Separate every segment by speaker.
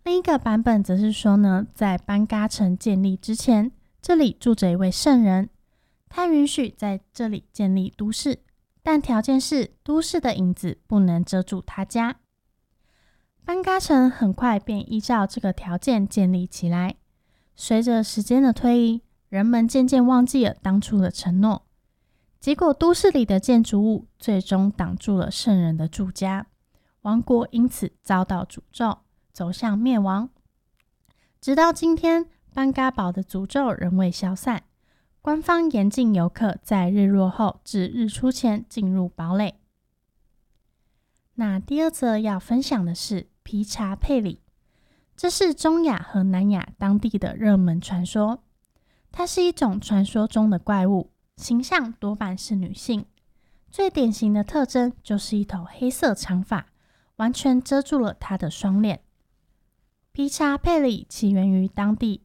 Speaker 1: 另一个版本则是说呢，在班嘎城建立之前，这里住着一位圣人，他允许在这里建立都市，但条件是都市的影子不能遮住他家。班嘎城很快便依照这个条件建立起来。随着时间的推移，人们渐渐忘记了当初的承诺，结果都市里的建筑物最终挡住了圣人的住家，王国因此遭到诅咒，走向灭亡。直到今天，班嘎堡的诅咒仍未消散，官方严禁游客在日落后至日出前进入堡垒。那第二则要分享的是皮查佩里，这是中亚和南亚当地的热门传说。它是一种传说中的怪物，形象多半是女性，最典型的特征就是一头黑色长发，完全遮住了她的双脸。皮查佩里起源于当地。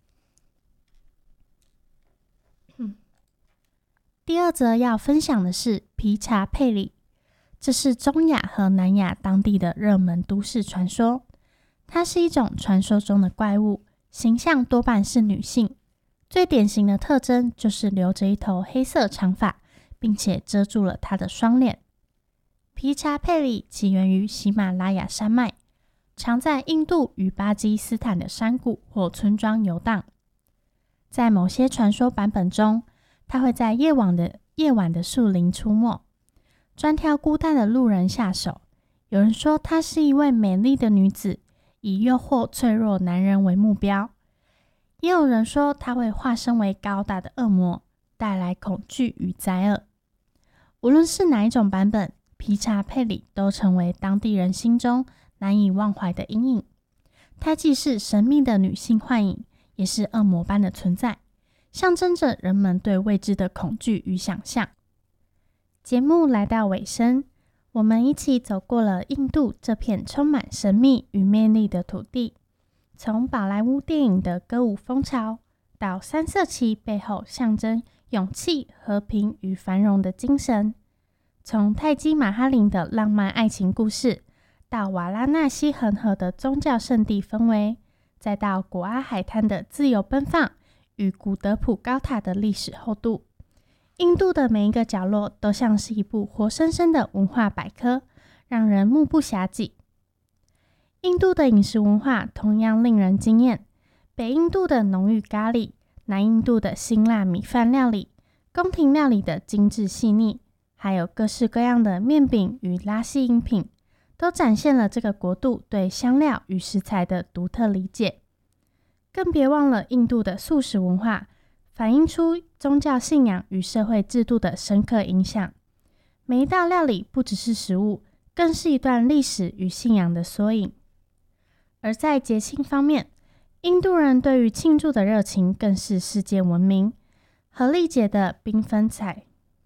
Speaker 1: 第二则要分享的是皮查佩里，这是中亚和南亚当地的热门都市传说。它是一种传说中的怪物，形象多半是女性，最典型的特征就是留着一头黑色长发，并且遮住了她的双脸。皮查佩里起源于喜马拉雅山脉，常在印度与巴基斯坦的山谷或村庄游荡。在某些传说版本中，它会在夜晚的树林出没，专挑孤单的路人下手。有人说她是一位美丽的女子，以诱惑脆弱男人为目标。也有人说她会化身为高大的恶魔，带来恐惧与灾厄。无论是哪一种版本，皮查佩里都成为当地人心中难以忘怀的阴影。她既是神秘的女性幻影，也是恶魔般的存在，象征着人们对未知的恐惧与想象。节目来到尾声，我们一起走过了印度这片充满神秘与魅力的土地，从宝莱坞电影的歌舞风潮，到三色旗背后象征勇气、和平与繁荣的精神，从泰姬玛哈陵的浪漫爱情故事，到瓦拉纳西恒河的宗教圣地氛围，再到果阿海滩的自由奔放与古德普高塔的历史厚度。印度的每一个角落都像是一部活生生的文化百科，让人目不暇接。印度的饮食文化同样令人惊艳，北印度的浓郁咖喱，南印度的辛辣米饭料理，宫廷料理的精致细腻，还有各式各样的面饼与拉西饮品，都展现了这个国度对香料与食材的独特理解。更别忘了印度的素食文化，反映出宗教信仰与社会制度的深刻影响。每一道料理不只是食物，更是一段历史与信仰的缩影。而在节庆方面，印度人对于庆祝的热情更是世界闻名。荷历节的缤纷彩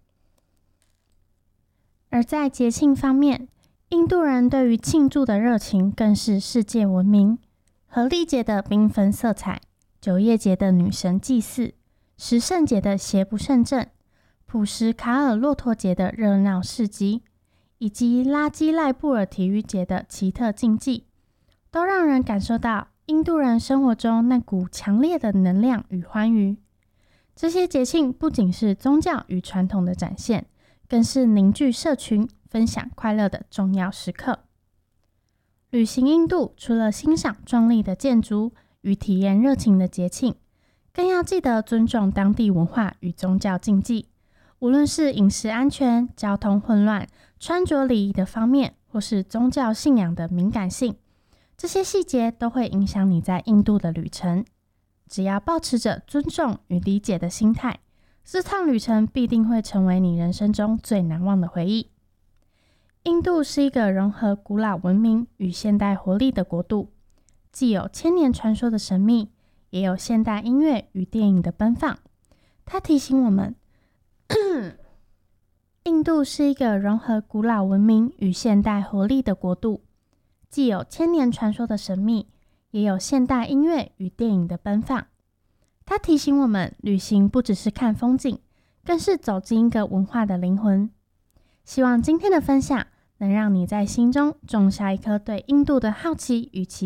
Speaker 1: 色彩，酒业节的女神祭祀，十圣节的邪不胜正，普什卡尔骆驼节的热闹市集，以及拉基赖布尔体育节的奇特竞技，都让人感受到印度人生活中那股强烈的能量与欢愉。这些节庆不仅是宗教与传统的展现，更是凝聚社群、分享快乐的重要时刻。旅行印度，除了欣赏壮丽的建筑与体验热情的节庆，更要记得尊重当地文化与宗教禁忌。无论是饮食安全、交通混乱、穿着礼仪的方面，或是宗教信仰的敏感性，这些细节都会影响你在印度的旅程。只要保持着尊重与理解的心态，这趟旅程必定会成为你人生中最难忘的回忆。印度是一个融合古老文明与现代活力的国度，既有千年传说的神秘，也有现代音乐与电影的奔放。它提醒我们印度是一个融合古老文明与现代活力的国度，既有千年传说的神秘，也有现代音乐与电影的奔放。它提醒我们，旅行不只是看风景，更是走进一个文化的灵魂。希望今天的分享能让你在心中种下一颗对印度的好奇与期待。